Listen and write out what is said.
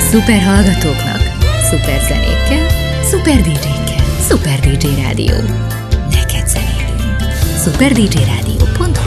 Szuper hallgatóknak, szuper zenékkel, szuper DJ-kkel, Szuper DJ Rádió. Neked zenélünk. superdjradio.hu